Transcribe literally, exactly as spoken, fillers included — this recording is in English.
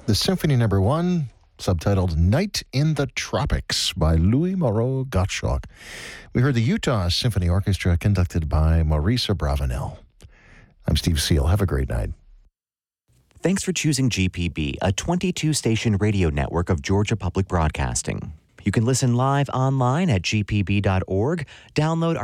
the Symphony Number One, subtitled Night in the Tropics by Louis Moreau Gottschalk. We heard the Utah Symphony Orchestra conducted by Maurice Abravanel. I'm Steve Seal. Have a great night. Thanks for choosing G P B, a twenty-two station radio network of Georgia Public Broadcasting. You can listen live online at g p b dot org, download our